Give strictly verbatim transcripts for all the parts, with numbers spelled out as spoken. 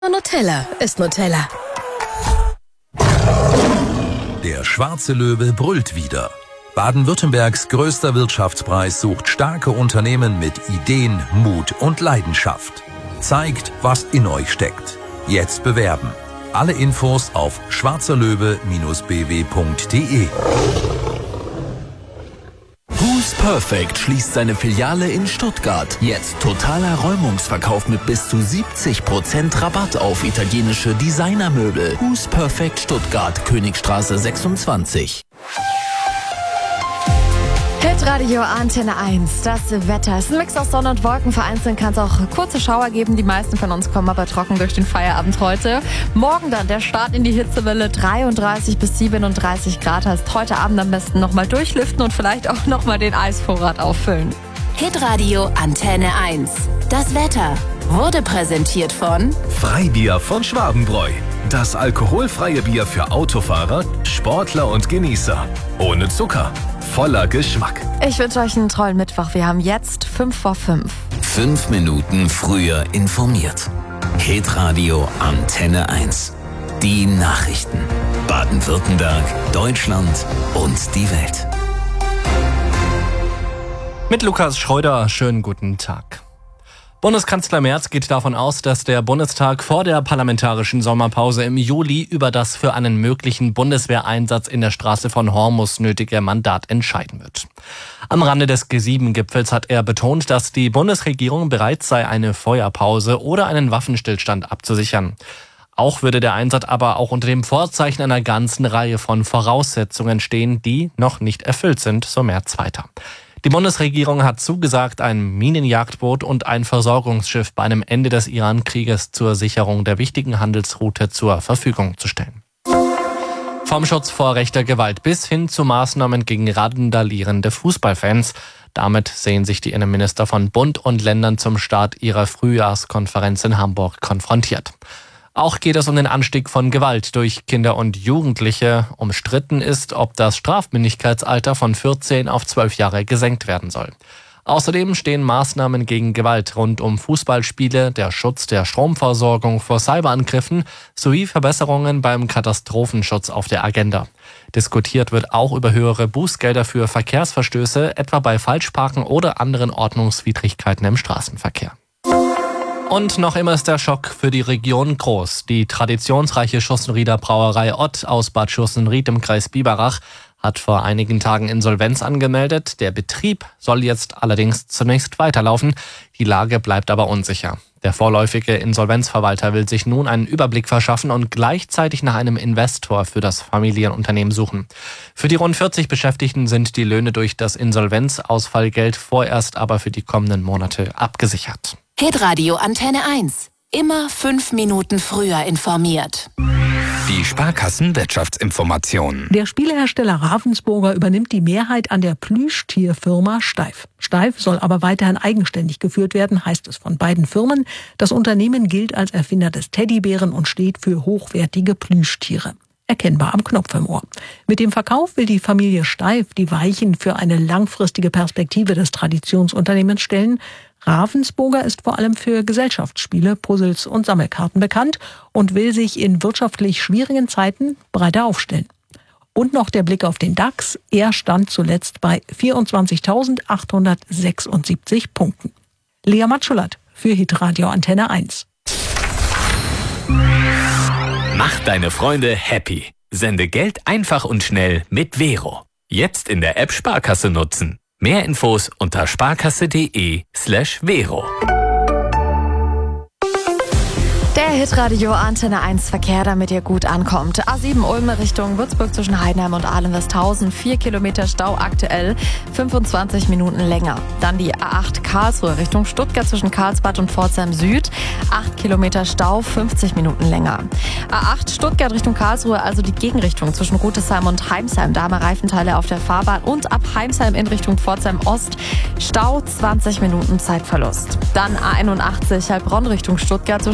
Nutella ist Nutella. Der schwarze Löwe brüllt wieder. Baden-Württembergs größter Wirtschaftspreis sucht starke Unternehmen mit Ideen, Mut und Leidenschaft. Zeigt, was in euch steckt. Jetzt bewerben. Alle Infos auf schwarzerlöwe Bindestrich b w punkt d e. Who's Perfect schließt seine Filiale in Stuttgart. Jetzt totaler Räumungsverkauf mit bis zu siebzig Prozent Rabatt auf italienische Designermöbel. Who's Perfect Stuttgart, Königstraße sechsundzwanzig. Hitradio Antenne eins, das Wetter. Es ist ein Mix aus Sonne und Wolken. Vereinzelt kann es auch kurze Schauer geben. Die meisten von uns kommen aber trocken durch den Feierabend heute. Morgen dann der Start in die Hitzewelle. dreiunddreißig bis siebenunddreißig Grad. Heißt heute Abend am besten nochmal durchlüften und vielleicht auch nochmal den Eisvorrat auffüllen. Hitradio Antenne eins. Das Wetter wurde präsentiert von Freibier von Schwabenbräu. Das alkoholfreie Bier für Autofahrer, Sportler und Genießer. Ohne Zucker. Voller Geschmack. Ich wünsche euch einen tollen Mittwoch. Wir haben jetzt fünf vor fünf. Fünf Minuten früher informiert. Hitradio Antenne eins. Die Nachrichten. Baden-Württemberg, Deutschland und die Welt. Mit Lukas Schreuder, schönen guten Tag. Bundeskanzler Merz geht davon aus, dass der Bundestag vor der parlamentarischen Sommerpause im Juli über das für einen möglichen Bundeswehreinsatz in der Straße von Hormus nötige Mandat entscheiden wird. Am Rande des G sieben Gipfels hat er betont, dass die Bundesregierung bereit sei, eine Feuerpause oder einen Waffenstillstand abzusichern. Auch würde der Einsatz aber auch unter dem Vorzeichen einer ganzen Reihe von Voraussetzungen stehen, die noch nicht erfüllt sind, so Merz weiter. Die Bundesregierung hat zugesagt, ein Minenjagdboot und ein Versorgungsschiff bei einem Ende des Iran-Krieges zur Sicherung der wichtigen Handelsroute zur Verfügung zu stellen. Vom Schutz vor rechter Gewalt bis hin zu Maßnahmen gegen randalierende Fußballfans. Damit sehen sich die Innenminister von Bund und Ländern zum Start ihrer Frühjahrskonferenz in Hamburg konfrontiert. Auch geht es um den Anstieg von Gewalt durch Kinder und Jugendliche. Umstritten ist, ob das Strafmündigkeitsalter von vierzehn auf zwölf Jahre gesenkt werden soll. Außerdem stehen Maßnahmen gegen Gewalt rund um Fußballspiele, der Schutz der Stromversorgung vor Cyberangriffen sowie Verbesserungen beim Katastrophenschutz auf der Agenda. Diskutiert wird auch über höhere Bußgelder für Verkehrsverstöße, etwa bei Falschparken oder anderen Ordnungswidrigkeiten im Straßenverkehr. Und noch immer ist der Schock für die Region groß. Die traditionsreiche Schussenrieder Brauerei Ott aus Bad Schussenried im Kreis Biberach hat vor einigen Tagen Insolvenz angemeldet. Der Betrieb soll jetzt allerdings zunächst weiterlaufen. Die Lage bleibt aber unsicher. Der vorläufige Insolvenzverwalter will sich nun einen Überblick verschaffen und gleichzeitig nach einem Investor für das Familienunternehmen suchen. Für die rund vierzig Beschäftigten sind die Löhne durch das Insolvenzausfallgeld vorerst aber für die kommenden Monate abgesichert. Hitradio Antenne eins. Immer fünf Minuten früher informiert. Die Sparkassen-Wirtschaftsinformationen. Der Spielehersteller Ravensburger übernimmt die Mehrheit an der Plüschtierfirma Steiff. Steiff soll aber weiterhin eigenständig geführt werden, heißt es von beiden Firmen. Das Unternehmen gilt als Erfinder des Teddybären und steht für hochwertige Plüschtiere. Erkennbar am Knopf im Ohr. Mit dem Verkauf will die Familie Steiff die Weichen für eine langfristige Perspektive des Traditionsunternehmens stellen. Ravensburger ist vor allem für Gesellschaftsspiele, Puzzles und Sammelkarten bekannt und will sich in wirtschaftlich schwierigen Zeiten breiter aufstellen. Und noch der Blick auf den DAX. Er stand zuletzt bei vierundzwanzigtausendachthundertsechsundsiebzig Punkten. Lea Matschulat für Hitradio Antenne eins. Mach deine Freunde happy. Sende Geld einfach und schnell mit Vero. Jetzt in der App Sparkasse nutzen. Mehr Infos unter sparkasse.de slash Vero. Der Hitradio Antenne eins Verkehr, damit ihr gut ankommt. A sieben Ulm Richtung Würzburg zwischen Heidenheim und Aalen-Westhausen. Vier Kilometer Stau aktuell, fünfundzwanzig Minuten länger. Dann die A acht Karlsruhe Richtung Stuttgart zwischen Karlsbad und Pforzheim Süd. Acht Kilometer Stau, fünfzig Minuten länger. A acht Stuttgart Richtung Karlsruhe, also die Gegenrichtung zwischen Rutesheim und Heimsheim. Da haben wir Reifenteile auf der Fahrbahn und ab Heimsheim in Richtung Pforzheim Ost. Stau, zwanzig Minuten Zeitverlust. Dann A einundachtzig Heilbronn Richtung Stuttgart zwischen Ludwigsburg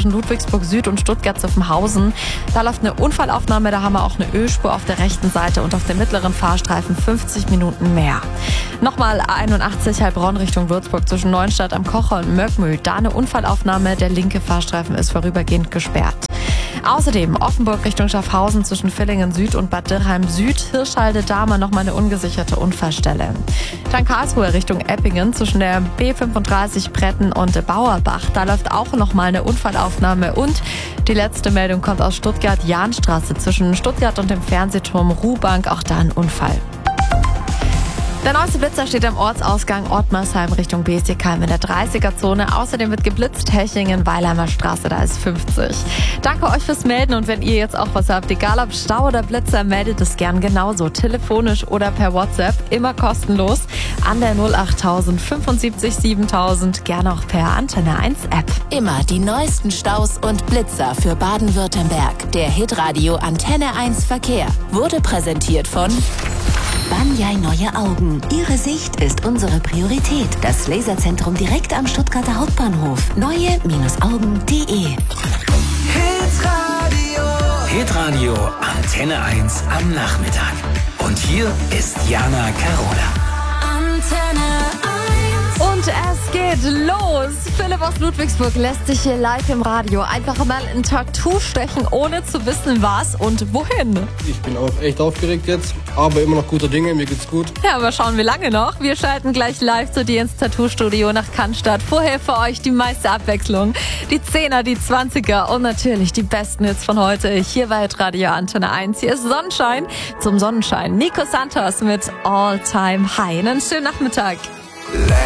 Ludwigsburg Süd und Stuttgart-Zuffenhausen. Da läuft eine Unfallaufnahme, da haben wir auch eine Ölspur auf der rechten Seite und auf dem mittleren Fahrstreifen fünfzig Minuten mehr. Nochmal A einundachtzig Heilbronn Richtung Würzburg zwischen Neuenstadt am Kocher und Möckmühl. Da eine Unfallaufnahme, der linke Fahrstreifen ist vorübergehend gesperrt. Außerdem Offenburg Richtung Schaffhausen zwischen Villingen Süd und Bad Dürkheim Süd. Hirschalde-Dahme nochmal eine ungesicherte Unfallstelle. Dann Karlsruhe Richtung Eppingen zwischen der B fünfunddreißig Bretten und Bauerbach. Da läuft auch nochmal eine Unfallaufnahme. Und die letzte Meldung kommt aus Stuttgart-Jahnstraße zwischen Stuttgart und dem Fernsehturm Ruhbank. Auch da ein Unfall. Der neueste Blitzer steht am Ortsausgang Ottmarsheim Richtung Besiekheim in der dreißiger-Zone. Außerdem wird geblitzt Hechingen, Weilheimer Straße, da ist fünfzig. Danke euch fürs Melden und wenn ihr jetzt auch was habt, egal ob Stau oder Blitzer, meldet es gern genauso. Telefonisch oder per WhatsApp, immer kostenlos an der null achttausend fünfundsiebzig siebentausend, gern auch per Antenne eins App. Immer die neuesten Staus und Blitzer für Baden-Württemberg. Der Hitradio Antenne eins Verkehr wurde präsentiert von Banyai Neue Augen. Ihre Sicht ist unsere Priorität. Das Laserzentrum direkt am Stuttgarter Hauptbahnhof. neue Augen punkt de. Hitradio. Hitradio Antenne eins am Nachmittag. Und hier ist Jana Carola. Antenne eins. Und es geht los. Philipp aus Ludwigsburg lässt sich hier live im Radio einfach mal ein Tattoo stechen, ohne zu wissen was und wohin. Ich bin auch echt aufgeregt jetzt, aber immer noch guter Dinge, mir geht's gut. Ja, aber schauen wir lange noch. Wir schalten gleich live zu dir ins Tattoo-Studio nach Cannstatt. Vorher für euch die meiste Abwechslung. Die Zehner, die Zwanziger und natürlich die besten Hits von heute. Hier bei Radio Antenne eins. Hier ist Sonnenschein zum Sonnenschein. Nico Santos mit All Time High. Einen schönen Nachmittag. Let